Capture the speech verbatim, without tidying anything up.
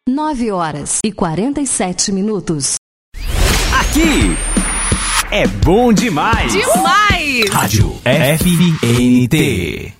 nove horas e quarenta e sete minutos. Aqui é bom demais. Demais! Rádio F N T.